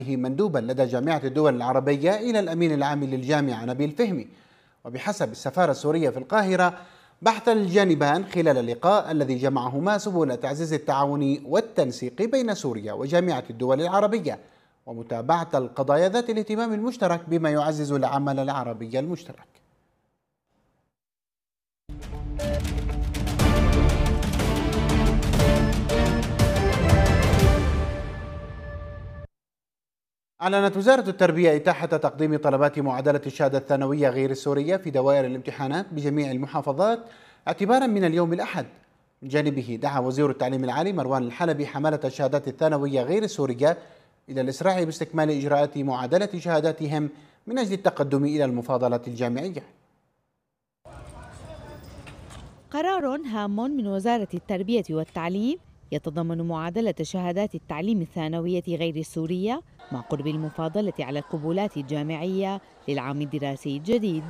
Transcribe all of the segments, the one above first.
مندوبا لدى جامعة الدول العربية إلى الأمين العام للجامعة نبيل فهمي. وبحسب السفارة السورية في القاهرة، بحث الجانبان خلال اللقاء الذي جمعهما سبل تعزيز التعاون والتنسيق بين سوريا وجامعة الدول العربية، ومتابعة القضايا ذات الاهتمام المشترك بما يعزز العمل العربي المشترك. أعلنت وزارة التربية إتاحة تقديم طلبات معادلة الشهادة الثانوية غير السورية في دوائر الامتحانات بجميع المحافظات اعتبارا من اليوم الأحد. من جانبه دعا وزير التعليم العالي مروان الحلبي حملة الشهادات الثانوية غير السورية إلى الإسراع باستكمال إجراءات معادلة شهاداتهم من أجل التقدم إلى المفاضلة الجامعية. قرار هام من وزارة التربية والتعليم يتضمن معادلة شهادات التعليم الثانوية غير السورية مع قرب المفاضلة على القبولات الجامعية للعام الدراسي الجديد.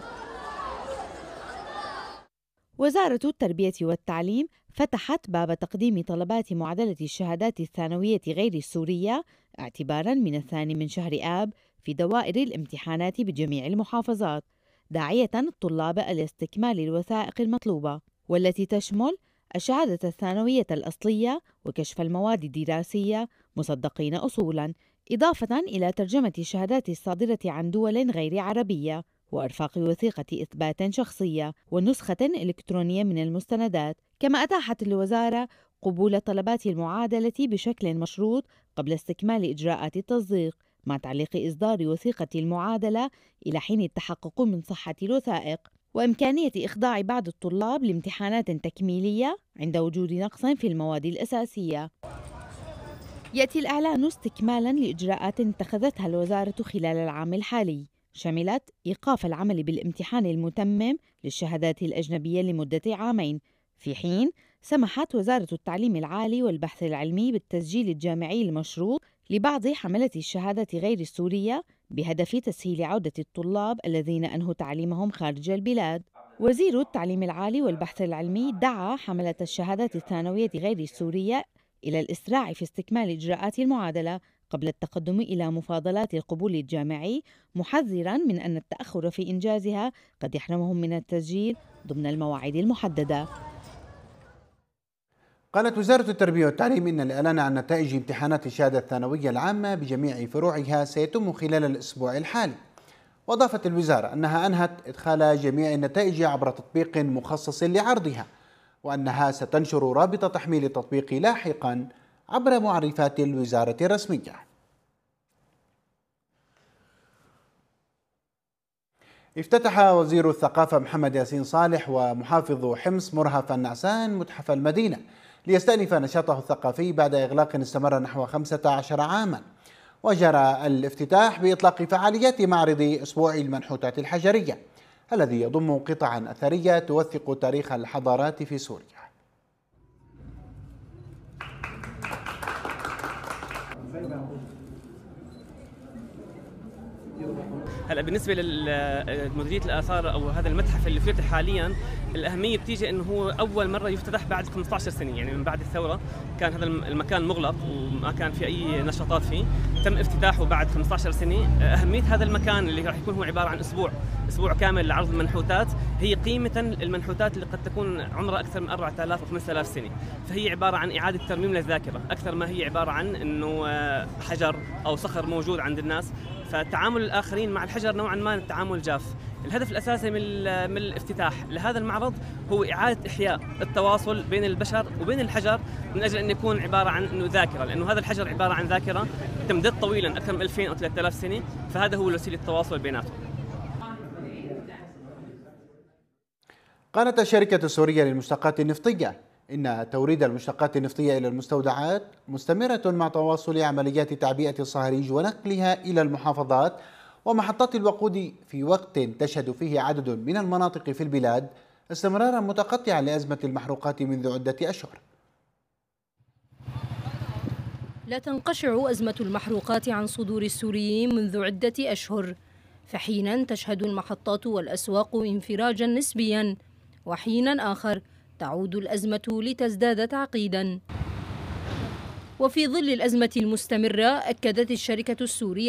وزارة التربية والتعليم فتحت باب تقديم طلبات معادلة الشهادات الثانوية غير السورية اعتباراً من 2 من شهر آب في دوائر الامتحانات بجميع المحافظات، داعية الطلاب إلى استكمال الوثائق المطلوبة والتي تشمل الشهادة الثانوية الأصلية وكشف المواد الدراسية مصدقين أصولاً، إضافة إلى ترجمة الشهادات الصادرة عن دول غير عربية وإرفاق وثيقة إثبات شخصية ونسخة إلكترونية من المستندات. كما أتاحت الوزارة قبول طلبات المعادلة بشكل مشروط قبل استكمال إجراءات التصديق مع تعليق إصدار وثيقة المعادلة إلى حين التحقق من صحة الوثائق، وإمكانية إخضاع بعض الطلاب لامتحانات تكميلية عند وجود نقص في المواد الأساسية. يأتي الإعلان استكمالاً لإجراءات اتخذتها الوزارة خلال العام الحالي، شملت إيقاف العمل بالامتحان المتمم للشهادات الأجنبية لمدة عامين، في حين سمحت وزارة التعليم العالي والبحث العلمي بالتسجيل الجامعي المشروط لبعض حملة الشهادة غير السورية بهدف تسهيل عودة الطلاب الذين أنهوا تعليمهم خارج البلاد. وزير التعليم العالي والبحث العلمي دعا حملة الشهادات الثانوية غير السورية إلى الإسراع في استكمال إجراءات المعادلة قبل التقدم إلى مفاضلات القبول الجامعي، محذراً من أن التأخر في إنجازها قد يحرمهم من التسجيل ضمن المواعيد المحددة. قالت وزارة التربية والتعليم إن الإعلان عن نتائج امتحانات الشهادة الثانوية العامة بجميع فروعها سيتم خلال الأسبوع الحالي. وأضافت الوزارة أنها أنهت إدخال جميع النتائج عبر تطبيق مخصص لعرضها، وأنها ستنشر رابط تحميل التطبيق لاحقاً عبر معرفات الوزارة الرسمية. افتتح وزير الثقافة محمد ياسين صالح ومحافظ حمص مرهف النعسان متحف المدينة ليستأنف نشاطه الثقافي بعد إغلاق استمر نحو 15 عاما. وجرى الافتتاح بإطلاق فعاليات معرض أسبوع المنحوتات الحجرية الذي يضم قطعا أثرية توثق تاريخ الحضارات في سوريا. هلا بالنسبه لمديريه الاثار او هذا المتحف اللي افتتح حاليا، الاهميه بتيجي انه هو اول مره يفتتح بعد 15 سنه، يعني من بعد الثوره كان هذا المكان مغلق وما كان في اي نشاطات فيه، تم افتتاحه بعد 15 سنه. اهميه هذا المكان اللي راح يكون هو عباره عن اسبوع كامل لعرض المنحوتات، هي قيمه المنحوتات اللي قد تكون عمرها اكثر من 4000 و 5000 سنه، فهي عباره عن اعاده ترميم للذاكره اكثر ما هي عباره عن انه حجر او صخر موجود عند الناس، فتعامل الآخرين مع الحجر نوعاً ما تعامل جاف. الهدف الأساسي من الافتتاح لهذا المعرض هو إعادة إحياء التواصل بين البشر وبين الحجر من أجل أن يكون عبارة عن إنه ذاكرة، لأنه هذا الحجر عبارة عن ذاكرة تمتد طويلاً أكثر من 2000 أو 3000 سنة، فهذا هو وسيلة التواصل بيناتهم. قالت الشركة السورية للمشتقات النفطية إن توريد المشتقات النفطية إلى المستودعات مستمرة مع تواصل عمليات تعبئة الصهاريج ونقلها إلى المحافظات ومحطات الوقود في وقت تشهد فيه عدد من المناطق في البلاد استمرارا متقطعا لأزمة المحروقات منذ عدة أشهر. لا تنقشع أزمة المحروقات عن صدور السوريين منذ عدة أشهر، فحينا تشهد المحطات والأسواق انفراجا نسبيا، وحينا آخر تعود الأزمة لتزداد تعقيدا. وفي ظل الأزمة المستمرة، أكدت الشركة السورية